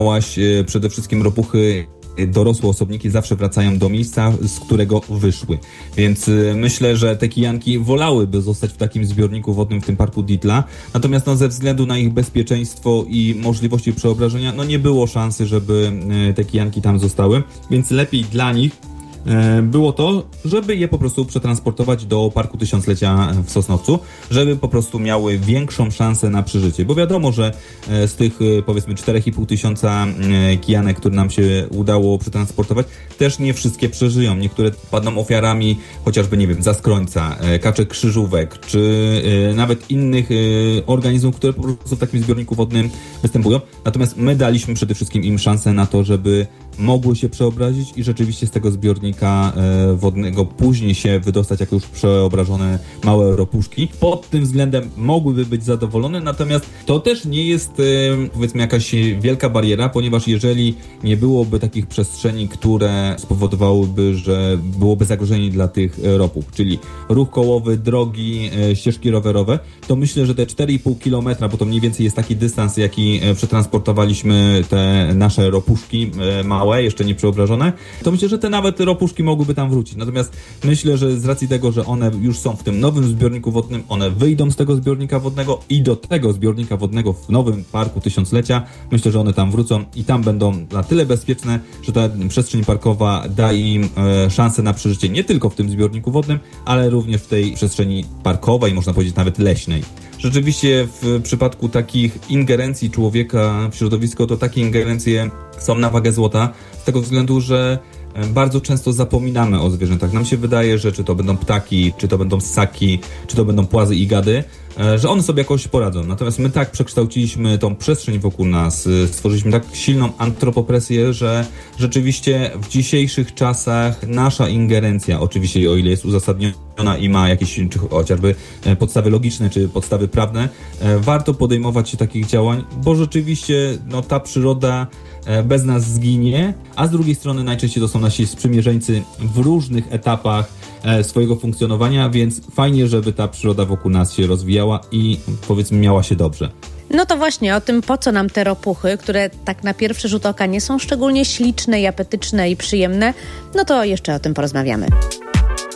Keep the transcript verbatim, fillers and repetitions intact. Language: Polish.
przede wszystkim ropuchy, dorosłe osobniki zawsze wracają do miejsca, z którego wyszły. Więc myślę, że te kijanki wolałyby zostać w takim zbiorniku wodnym w tym parku Dietla. Natomiast no, ze względu na ich bezpieczeństwo i możliwości przeobrażenia, no nie było szansy, żeby te kijanki tam zostały. Więc lepiej dla nich było to, żeby je po prostu przetransportować do Parku Tysiąclecia w Sosnowcu, żeby po prostu miały większą szansę na przeżycie. Bo wiadomo, że z tych powiedzmy cztery i pół tysiąca kijanek, które nam się udało przetransportować, też nie wszystkie przeżyją. Niektóre padną ofiarami chociażby, nie wiem, zaskrońca, kaczek krzyżówek, czy nawet innych organizmów, które po prostu w takim zbiorniku wodnym występują. Natomiast my daliśmy przede wszystkim im szansę na to, żeby mogły się przeobrazić i rzeczywiście z tego zbiornika e, wodnego później się wydostać jako już przeobrażone małe ropuszki. Pod tym względem mogłyby być zadowolone, natomiast to też nie jest e, powiedzmy jakaś wielka bariera, ponieważ jeżeli nie byłoby takich przestrzeni, które spowodowałyby, że byłoby zagrożenie dla tych ropuch, czyli ruch kołowy, drogi, e, ścieżki rowerowe, to myślę, że te cztery i pół kilometra, bo to mniej więcej jest taki dystans, jaki e, przetransportowaliśmy te nasze ropuszki e, małe, jeszcze nie przeobrażone, to myślę, że te nawet ropuszki mogłyby tam wrócić. Natomiast myślę, że z racji tego, że one już są w tym nowym zbiorniku wodnym, one wyjdą z tego zbiornika wodnego i do tego zbiornika wodnego w nowym Parku Tysiąclecia, myślę, że one tam wrócą i tam będą na tyle bezpieczne, że ta przestrzeń parkowa da im e, szansę na przeżycie nie tylko w tym zbiorniku wodnym, ale również w tej przestrzeni parkowej, można powiedzieć nawet leśnej. Rzeczywiście w przypadku takich ingerencji człowieka w środowisko, to takie ingerencje są na wagę złota, z tego względu, że bardzo często zapominamy o zwierzętach. Nam się wydaje, że czy to będą ptaki, czy to będą ssaki, czy to będą płazy i gady, że one sobie jakoś poradzą. Natomiast my tak przekształciliśmy tą przestrzeń wokół nas, stworzyliśmy tak silną antropopresję, że rzeczywiście w dzisiejszych czasach nasza ingerencja, oczywiście o ile jest uzasadniona i ma jakieś czy chociażby podstawy logiczne, czy podstawy prawne, warto podejmować się takich działań, bo rzeczywiście no, ta przyroda bez nas zginie, a z drugiej strony najczęściej to są nasi sprzymierzeńcy w różnych etapach swojego funkcjonowania, więc fajnie, żeby ta przyroda wokół nas się rozwijała i powiedzmy miała się dobrze. No to właśnie o tym, po co nam te ropuchy, które tak na pierwszy rzut oka nie są szczególnie śliczne i apetyczne i przyjemne, no to jeszcze o tym porozmawiamy.